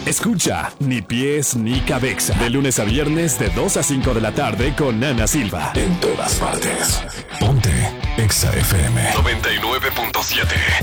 Escucha Ni Pies Ni Cabeza. De lunes a viernes de 2 a 5 de la tarde con Ana Silva. En todas partes. Ponte Exa FM 99.7.